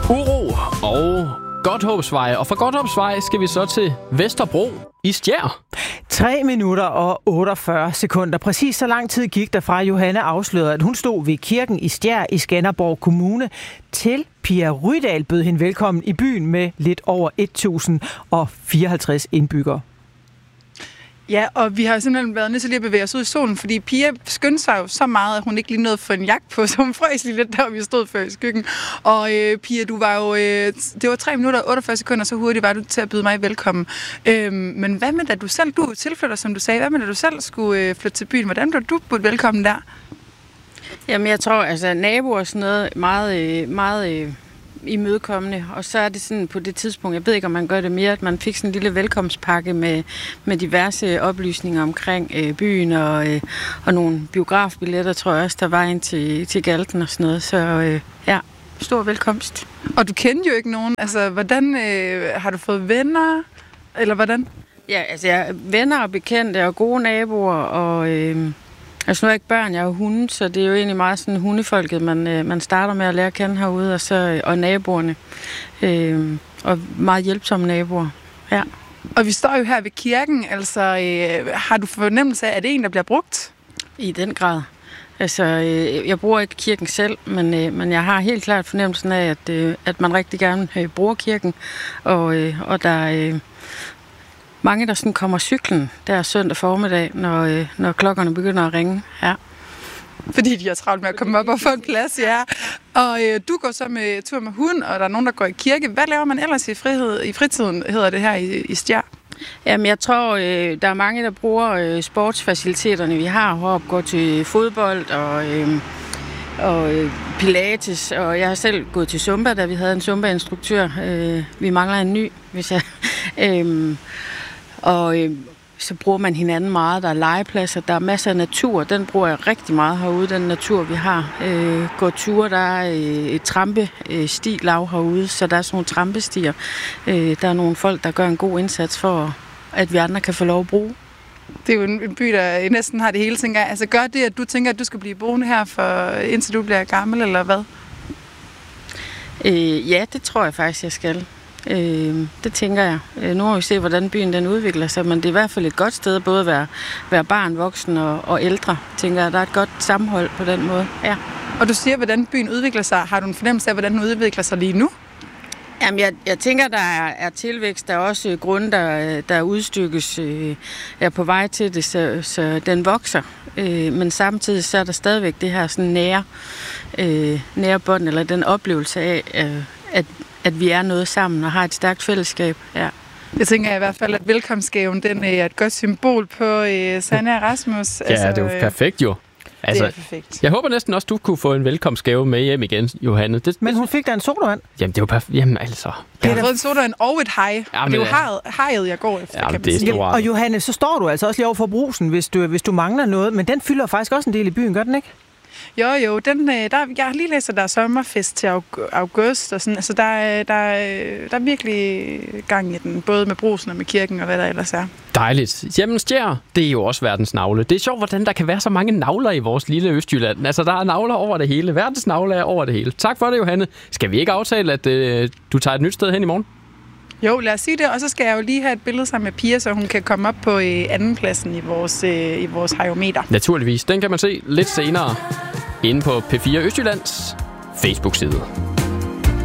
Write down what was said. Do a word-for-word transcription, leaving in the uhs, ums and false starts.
Uro og Godthåbsvej. Og fra Godthåbsvej skal vi så til Vesterbro i Stjær. tre minutter og otteogfyrre sekunder. Præcis så lang tid gik der fra Johanne afslørede, at hun stod ved kirken i Stjær i Skanderborg Kommune, til Pia Rydahl bød hende velkommen i byen med lidt over et tusind fireoghalvtreds indbyggere. Ja, og vi har simpelthen været nødt til lige at bevæge os ud i solen, fordi Pia skyndte sig jo så meget, at hun ikke lige nåede at få en jakke på, så hun frøs lige lidt der, vi stod før i skyggen. Og øh, Pia, du var jo, øh, det var tre minutter og otteogfyrre sekunder, så hurtigt var du til at byde mig velkommen. Øh, men hvad med da du selv, du er tilflytter, som du sagde, hvad med da du selv skulle øh, flytte til byen? Hvordan blev du budt velkommen der? Jamen, jeg tror, altså naboer og sådan noget, meget, øh, meget øh, imødekommende. Og så er det sådan på det tidspunkt, jeg ved ikke, om man gør det mere, at man fik sådan en lille velkomstpakke med, med diverse oplysninger omkring øh, byen og, øh, og nogle biografbilletter, tror jeg også, der var ind til, til Galten og sådan noget. Så øh, ja, stor velkomst. Og du kendte jo ikke nogen. Altså, hvordan øh, har du fået venner? Eller hvordan? Ja, altså jeg venner og bekendte og gode naboer og... Øh, Altså nu er jeg ikke børn, jeg er jo hunde, så det er jo egentlig meget sådan hundefolket, man, øh, man starter med at lære at kende herude, og, så, og naboerne. Øh, og meget hjælpsomme naboer, ja. Og vi står jo her ved kirken, altså øh, har du fornemmelse af, at det er en, der bliver brugt? I den grad. Altså, øh, jeg bruger ikke kirken selv, men, øh, men jeg har helt klart fornemmelsen af, at, øh, at man rigtig gerne øh, bruger kirken, og, øh, og der er... Øh, mange, der sådan kommer cyklen der søndag formiddag, når, øh, når klokkerne begynder at ringe. Ja. Fordi de har travlt med at komme op og få en plads, ja. Og øh, du går så med tur med hund, og der er nogen, der går i kirke. Hvad laver man ellers i, frihed, i fritiden, hedder det her i, i Stjær? Jamen, jeg tror, øh, der er mange, der bruger øh, sportsfaciliteterne, vi har heroppe, går til fodbold og... Øh, og øh, pilates, og jeg har selv gået til Zumba, da vi havde en Zumba-instruktør. Øh, vi mangler en ny, hvis jeg... øh, og øh, så bruger man hinanden meget. Der er legepladser, der er masser af natur. Den bruger jeg rigtig meget herude, den natur, vi har. Øh, går ture, der er øh, et trampestilav herude, så der er sådan nogle trampestier. Øh, der er nogle folk, der gør en god indsats for, at vi andre kan få lov at bruge. Det er jo en by, der næsten har det hele, tænker jeg. Altså gør det, at du tænker, at du skal blive boende her, for, indtil du bliver gammel, eller hvad? Øh, ja, det tror jeg faktisk, jeg skal. Øh, det tænker jeg. Øh, nu må vi se, hvordan byen den udvikler sig, men det er i hvert fald et godt sted, både at være, være barn, voksen og, og ældre, tænker jeg. Der er et godt sammenhold på den måde, ja. Og du siger, hvordan byen udvikler sig. Har du en fornemmelse af, hvordan den udvikler sig lige nu? Jamen, jeg, jeg tænker, der er, er tilvækst. Der er også øh, grunde, der, der udstykkes, øh, er på vej til det, så, så den vokser. Øh, men samtidig så er der stadigvæk det her sådan nære, øh, nære bånd, eller den oplevelse af, øh, at, at vi er noget sammen og har et stærkt fællesskab. Ja. Jeg tænker i hvert fald, at velkomstgaven den er et godt symbol på øh, Sanne og Rasmus. Ja, altså, det er jo perfekt jo. Altså, det er perfekt. Jeg håber næsten også, du kunne få en velkomstgave med hjem igen, Johanne. Det, Men hun fik da en sodavand. Jamen, det er jo perfekt. Jamen, altså. Jeg har fået en sodavand og et hej. Jamen, det er jo hajet, hajet, jeg går efter, jamen, kan man det er sige. stort. Og Johanne, så står du altså også lige over for Brugsen, hvis du, hvis du mangler noget. Men den fylder faktisk også en del i byen, gør den ikke? Jo, jo. Den, der, jeg har lige læst, at der er sommerfest til august. Og sådan. Altså, der, er, der, er, der er virkelig gang i den. Både med Brugsen og med kirken og hvad der ellers er. Dejligt. Jamen, Stjær, det er jo også verdens navle. Det er sjovt, hvordan der kan være så mange navler i vores lille Østjylland. Altså, der er navler over det hele. Verdens navler er over det hele. Tak for det, Johanne. Skal vi ikke aftale, at øh, du tager et nyt sted hen i morgen? Jo, lad os sige det. Og så skal jeg jo lige have et billede sammen med Pia, så hun kan komme op på øh, andenpladsen i vores, øh, i vores hajometer. Naturligvis. Den kan man se lidt senere inde på P fire Østjyllands Facebook-side.